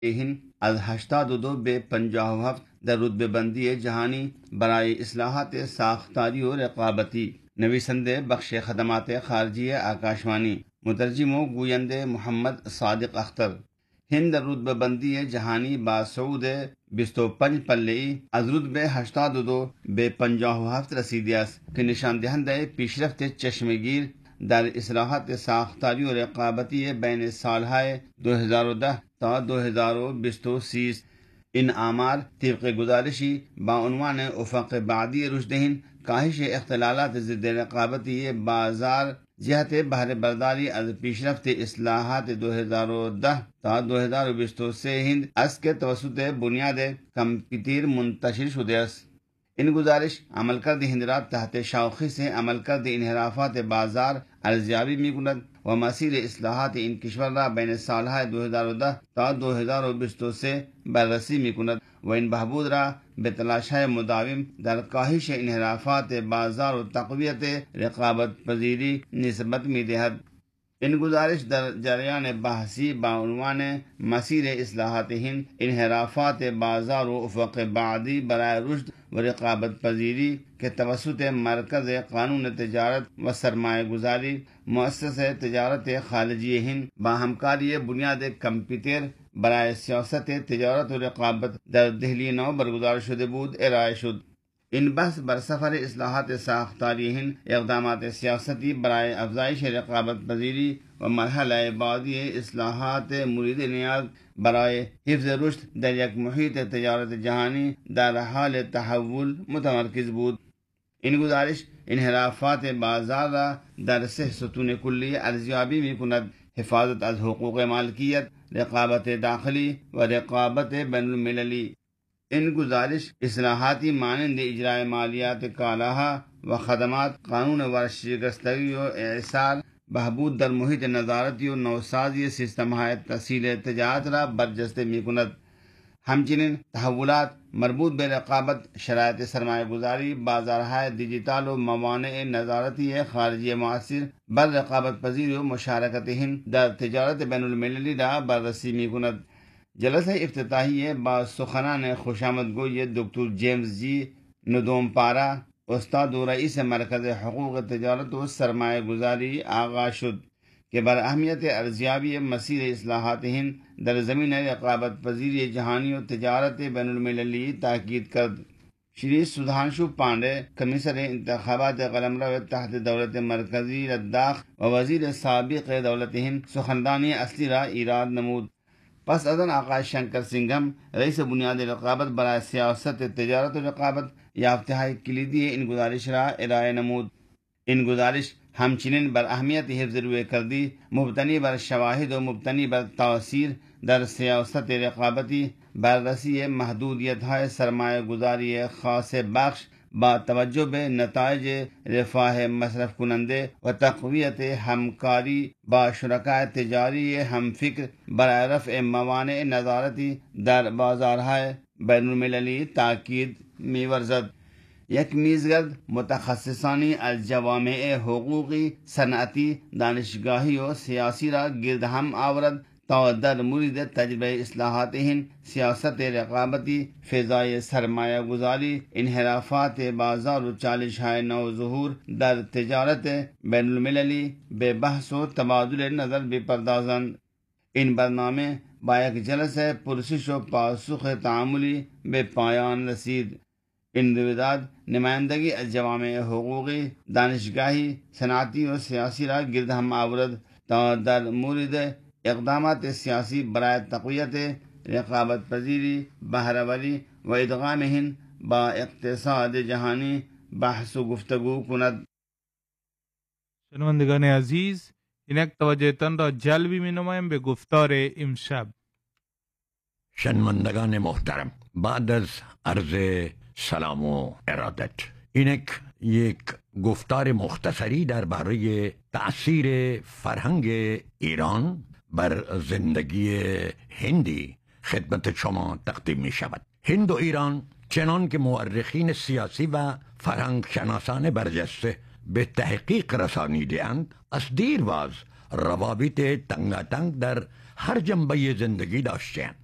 ہند از 82 به 57 در رتبه بندی جهانی برای اصلاحات ساختاری و رقابتی، نویسنده بخش خدمات خارجی آکاشوانی، مترجم و گوینده محمد صادق اختر. هند در رتبه بندی جهانی با صعود 25 پله‌ای از رتبه 82 به 57 رسیده است که نشان دهنده پیشرفت چشمگیر در اصلاحات ساختاری و رقابتی بین سالهای 2010 تا 2023 است. این آمار طبق گزارشی با عنوان افق بعدی رشد هند، کاهش اختلالات ضد رقابتی بازار جهت بهره برداری از پیشرفت اصلاحات 2010 تا 2023 هند است که توسط بنیاد کامپیوتر منتشر شده است. این گزارش عملکرد هند را تحت شاخص عملکرد انحرافات بازار ارزیابی می‌کند و مسیر اصلاحات این کشور را بین سالهای 2010 تا 2023 بررسی می‌کند و این بهبود را به تلاش‌های مداوم در کاهش انحرافات بازار و تقویت رقابت پذیری نسبت می‌دهد. این گزارش در جریان بحثی با عنوان مسیر اصلاحات هند، انحرافات بازار و افق بعدی برای رشد و رقابت پذیری که توسط مرکز قانون تجارت و سرمایه گذاری مؤسسه تجارت خارجی هند با همکاری بنیاد کامپیوتر برای سیاست تجارت و رقابت در دہلی نو برگزار شده بود ارائه شد. این بحث بر سفر اصلاحات ساختاری هند، اقدامات سیاستی برای افزایش رقابت پذیری و مرحله بعدی اصلاحات مورد نیاز برای حفظ رشد در یک محیط تجارت جهانی در حال تحول متمرکز بود. این گزارش انحرافات بازار را در 3 ستون کلی ارزیابی می‌کند: حفاظت از حقوق مالکیت، رقابت داخلی و رقابت بین المللی. این گزارش اصلاحاتی مانند اجرای مالیات کالاها و خدمات، قانون ورشکستگی و اعصار، بهبود در محیط نظارتی و نوسازی سیستم‌های تسهیل تجارت را برجسته می‌کند. همچنین تحولات مربوط به رقابت، شرایط سرمایه گذاری، بازارهای دیجیتال و موانع نظارتی خارجی مؤثر بر رقابت پذیری و مشارکت هند در تجارت بین المللی را بررسی می‌کند. جلسه افتتاحیه با سخنان خوشامدگوی دکتر جیمز جی ندومپارا، استاد و رئیس مرکز حقوق تجارت و سرمایه گذاری آغاز شد که بر اهمیت ارزیابی مسیر اصلاحات هند در زمین رقابت پذیری جهانی و تجارت بین المللی تاکید کرد. شری سودھانشو پانڈے، کمشنر انتخابات قلمرو تحت دولت مرکزی لداخ و وزیر سابق دولت ہند، سخنرانی اصلی را ایراد نمود. پس از آن آقای شنکر سنگم، رئیس بنیاد رقابت برای سیاست تجارت و رقابت، یافته‌های کلیدی این گزارش را ارائه نمود. این گزارش همچنین بر اهمیت حفظ رویکردی مبتنی بر شواهد و مبتنی بر تاثیر در سیاست رقابتی، بررسی محدودیت‌های سرمایه گذاری خاص بخش با توجه به نتایج رفاه مصرف کننده و تقویت همکاری با شرکای تجاری همفکر برای رفع موانع نظارتی در بازارهای بین المللی تاکید می‌ورزد. یک میزگرد متخصصانی از جوامع حقوقی، صنعتی، دانشگاهی و سیاسی را گرد هم آورد تا در مورد تجربه اصلاحات هند، سیاست رقابتی، فضای سرمایه گذاری، انحرافات بازار و چالش‌های نو ظهور در تجارت بین المللی به بحث و تبادل نظر بپردازند. این برنامه با یک جلسه پرسش و پاسخ تعاملی به پایان رسید. این رویداد نمائندگی از جوامع حقوقی، دانشگاهی، صنعتی و سیاسی را گرد هم آورد تا در مورد اقدامات سیاسی برای تقویت رقابت پذیری، بهره‌وری و ادغام هند با اقتصاد جهانی بحث و گفتگو کند. شنوندگان عزیز، اینک توجهتان را جلبی می نمایم به گفتار امشب. شنوندگان محترم، بعد از عرض سلام و ارادت، اینک یک گفتار مختصری درباره تأثیر فرهنگ ایران بر زندگی هندی خدمت شما تقدیم می شود. هند و ایران چنان که مورخین سیاسی و فرهنگ شناسان برجسته به تحقیق رسانیده‌اند، از دیرباز روابط تنگاتنگ در هر جنبه زندگی داشته‌اند.